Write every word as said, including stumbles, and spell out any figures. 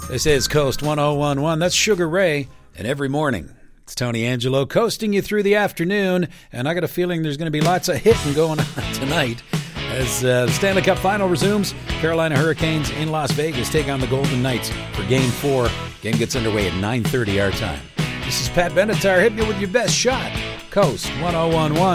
This is Coast one oh one one. That's Sugar Ray. And every morning, it's Tony Angelo coasting you through the afternoon. And I got a feeling there's going to be lots of hitting going on tonight. As uh, the Stanley Cup Final resumes, Carolina Hurricanes in Las Vegas take on the Golden Knights for Game four. Game gets underway at nine thirty our time. This is Pat Benatar hitting you with your best shot. Coast one oh one one.